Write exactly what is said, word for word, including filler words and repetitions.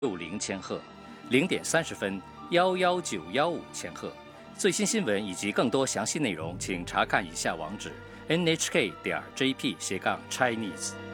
六零千赫，零点三十分幺幺九幺五千赫。最新新闻以及更多详细内容，请查看以下网址： n h k 点 j p 斜杠 chinese。